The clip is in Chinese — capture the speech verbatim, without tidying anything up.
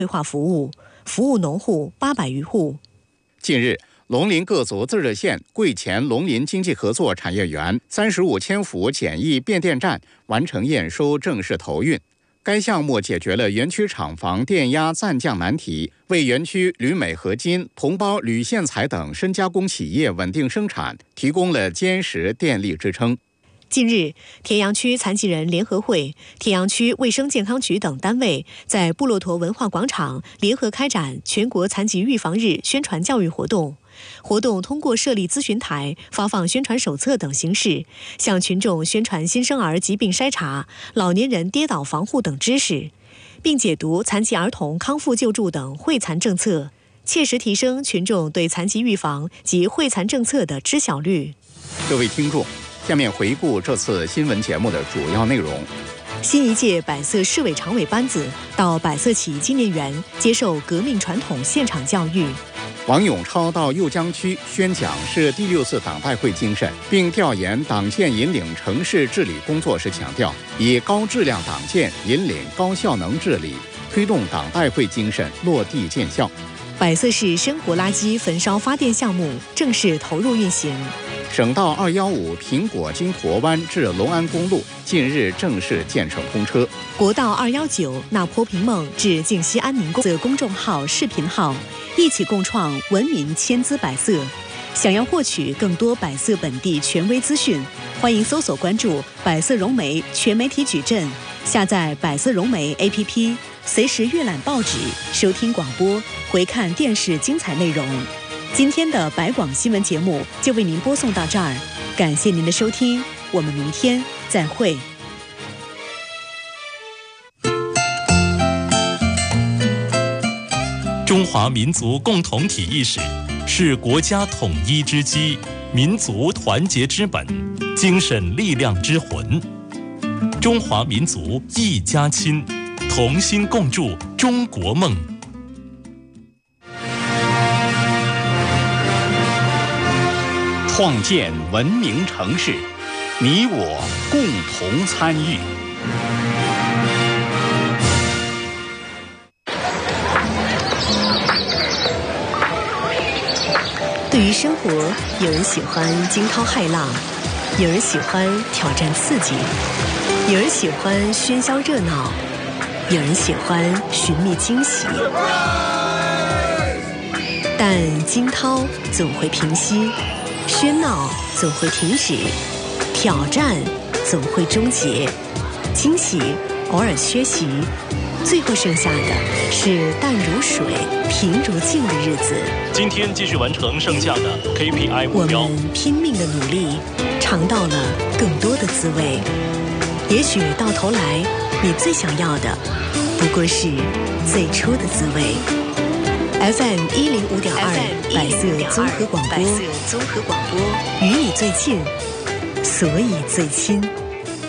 规划服务，服务农户八百余户。 近日，龙林各族自治县桂前龙林经济合作产业园三十五千伏简易变电站完成验收，正式投运。该项目解决了园区厂房电压暂降难题，为园区铝镁合金、铜包铝线材等深加工企业稳定生产提供了坚实电力支撑。 近日，田阳区残疾人联合会、田阳区卫生健康局等单位在布洛陀文化广场联合开展全国残疾预防日宣传教育活动。活动通过设立咨询台、发放宣传手册等形式，向群众宣传新生儿疾病筛查、老年人跌倒防护等知识，并解读残疾儿童康复救助等惠残政策，切实提升群众对残疾预防及惠残政策的知晓率。 各位听众，下面回顾这次新闻节目的主要内容。 新一届百色市委常委班子到百色起义纪念园接受革命传统现场教育。 王永超到酉江区宣讲市第六次党代会精神，并调研党建引领城市治理工作时强调，以高质量党建引领高效能治理，推动党代会精神落地见效。 百色市生活垃圾焚烧发电项目正式投入运行。 省道二一五苹果经驼湾至隆安公路近日正式建成通车。 国道二一九那坡平梦至静西安宁公色公众号、视频号，一起共创文明千姿百色。想要获取更多百色本地权威资讯，欢迎搜索关注百色融媒全媒体矩阵，下载百色融媒 A P P， 随时阅览报纸、收听广播、回看电视精彩内容。今天的百广新闻节目就为您播送到这儿，感谢您的收听，我们明天再会。 中华民族共同体意识是国家统一之基，民族团结之本，精神力量之魂。中华民族一家亲，同心共筑中国梦。 创建文明城市，你我共同参与。 对于生活，有人喜欢惊涛骇浪，有人喜欢挑战刺激，有人喜欢喧嚣热闹，有人喜欢寻觅惊喜。但惊涛总会平息，喧闹总会停止，挑战总会终结，惊喜偶尔缺席，最后剩下的是淡如水、平如镜的日子。 今天继续完成剩下的 K P I 目标。 我们拼命的努力，尝到了更多的滋味。也许到头来，你最想要的不过是最初的滋味。F M 一零五点二，百色综合广播，综合广播与你最近，所以最亲。